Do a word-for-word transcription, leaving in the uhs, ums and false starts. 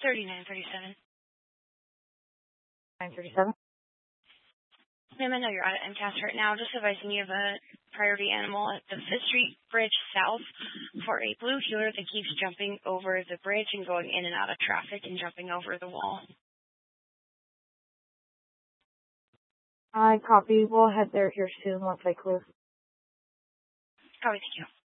thirty-nine thirty-seven. nine thirty-seven? Ma'am, I know you're out at M C A S right now. Just advising you of a priority animal at the Fifth Street Bridge South for a blue heeler that keeps jumping over the bridge and going in and out of traffic and jumping over the wall. I copy. We'll head there here soon once I close. Copy, thank you.